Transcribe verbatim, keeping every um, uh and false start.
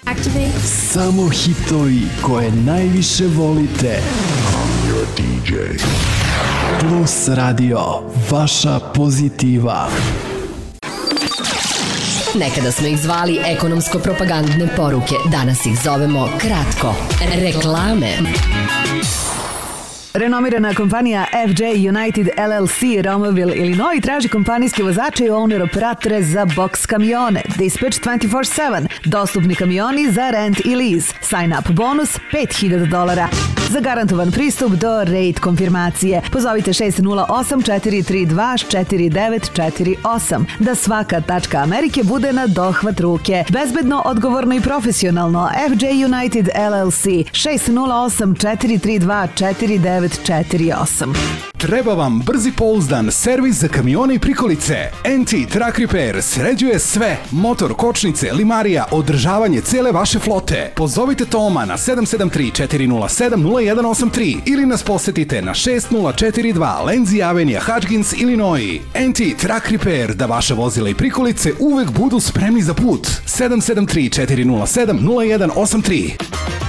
Activate. Samo hitovi koje najviše volite. I'm your D J. Plus Radio, vaša pozitiva. Nekada smo ih zvali ekonomsko-propagandne poruke, danas ih zovemo kratko. Reklame. Renomirana kompanija F J United L L C Romaville, Illinois traži kompanijske vozače i owner operatore za box kamione. Dispatch dvanaest sedam. Dostupni kamioni za rent i lease. Sign up bonus pet hiljada dolara. Za garantovan pristup do rate konfirmacije pozovite šest nula osam četiri tri dva četiri devet četiri osam. Da svaka tačka Amerike bude na dohvat ruke. Bezbedno, odgovorno i profesionalno. F J United L L C šest nula osam četiri tri dva četiri devet četiri osam. Treba vam brzi pouzdan servis za kamione i prikolice. N T Truck Repair sređuje sve. Motor, kočnice, limarija, održavanje cele vaše flote. Pozovite Toma na sedam sedam tri četiri nula sedam nula jedan osam tri ili nas posetite na šest nula četiri dva Lenzi Avenija, Hutchins, Illinois. N T Truck Repair, da vaše vozila i prikolice uvek budu spremni za put. sedam sedam tri četiri nula sedam nula jedan osam tri.